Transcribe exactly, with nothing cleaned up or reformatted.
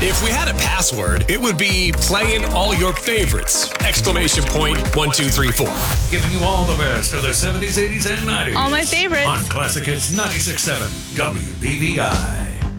If we had a password, it would be playing all your favorites. Exclamation point, one, two, three, four. Giving you all the best of the seventies, eighties, and nineties. All my favorites. On Classic Hits ninety-six point seven W B V I.